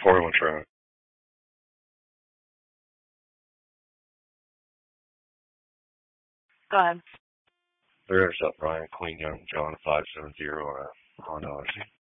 401 Trent. Go ahead. There's up Brian Queen Young John 570 on a Honda Odyssey.